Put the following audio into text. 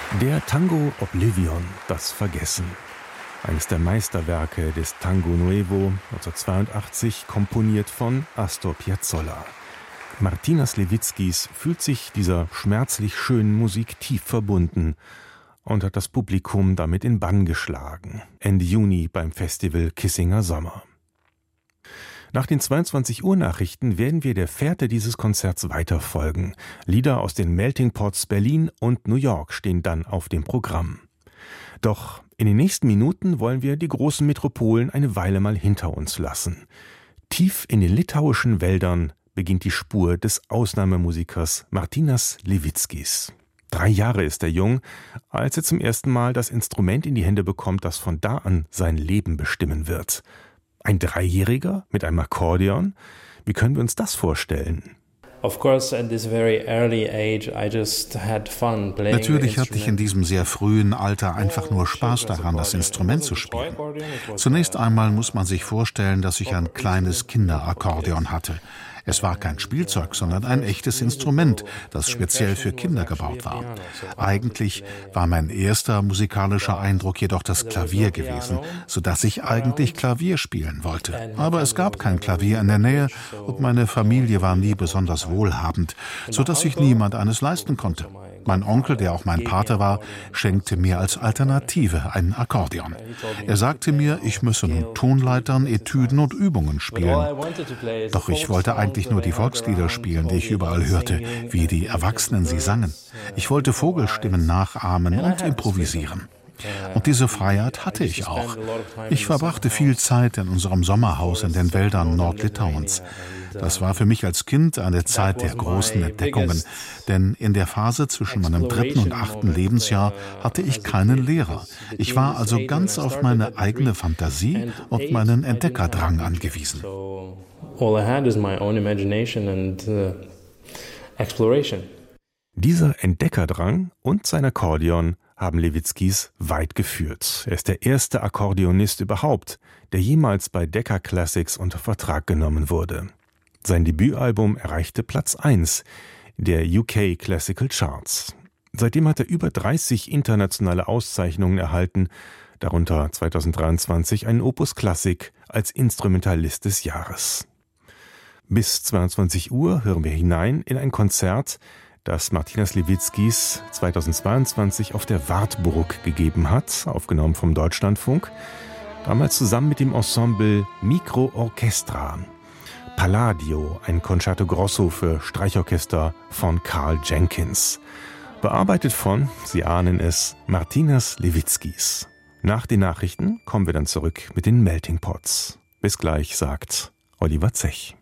Der Tango Oblivion, das Vergessen. Eines der Meisterwerke des Tango Nuevo, 1982, komponiert von Astor Piazzolla. Martina Sliwicki's fühlt sich dieser schmerzlich schönen Musik tief verbunden und hat das Publikum damit in Bann geschlagen. Ende Juni beim Festival Kissinger Sommer. Nach den 22-Uhr-Nachrichten werden wir der Fährte dieses Konzerts weiterfolgen. Lieder aus den Melting Pots Berlin und New York stehen dann auf dem Programm. Doch in den nächsten Minuten wollen wir die großen Metropolen eine Weile mal hinter uns lassen. Tief in den litauischen Wäldern beginnt die Spur des Ausnahmemusikers Martynas Levickis. 3 Jahre ist er jung, als er zum ersten Mal das Instrument in die Hände bekommt, das von da an sein Leben bestimmen wird. Ein 3-Jähriger mit einem Akkordeon? Wie können wir uns das vorstellen? Natürlich hatte ich in diesem sehr frühen Alter einfach nur Spaß daran, das Instrument zu spielen. Zunächst einmal muss man sich vorstellen, dass ich ein kleines Kinderakkordeon hatte. Es war kein Spielzeug, sondern ein echtes Instrument, das speziell für Kinder gebaut war. Eigentlich war mein erster musikalischer Eindruck jedoch das Klavier gewesen, sodass ich eigentlich Klavier spielen wollte. Aber es gab kein Klavier in der Nähe und meine Familie war nie besonders wohlhabend, sodass sich niemand eines leisten konnte. Mein Onkel, der auch mein Pate war, schenkte mir als Alternative ein Akkordeon. Er sagte mir, ich müsse nun Tonleitern, Etüden und Übungen spielen. Doch ich wollte eigentlich nur die Volkslieder spielen, die ich überall hörte, wie die Erwachsenen sie sangen. Ich wollte Vogelstimmen nachahmen und improvisieren. Und diese Freiheit hatte ich auch. Ich verbrachte viel Zeit in unserem Sommerhaus in den Wäldern Nordlitauens. Das war für mich als Kind eine Zeit der großen Entdeckungen, denn in der Phase zwischen meinem 3. und 8. Lebensjahr hatte ich keinen Lehrer. Ich war also ganz auf meine eigene Fantasie und meinen Entdeckerdrang angewiesen. Dieser Entdeckerdrang und sein Akkordeon haben Levickis weit geführt. Er ist der erste Akkordeonist überhaupt, der jemals bei Decca Classics unter Vertrag genommen wurde. Sein Debütalbum erreichte Platz 1 der UK Classical Charts. Seitdem hat er über 30 internationale Auszeichnungen erhalten, darunter 2023 einen Opus Classic als Instrumentalist des Jahres. Bis 22 Uhr hören wir hinein in ein Konzert, das Martina Sliwicki's 2022 auf der Wartburg gegeben hat, aufgenommen vom Deutschlandfunk, damals zusammen mit dem Ensemble Micro Orchestra. Palladio, ein Concerto Grosso für Streichorchester von Karl Jenkins. Bearbeitet von, Sie ahnen es, Martina Sliwicki's. Nach den Nachrichten kommen wir dann zurück mit den Melting Pots. Bis gleich, sagt Oliver Zech.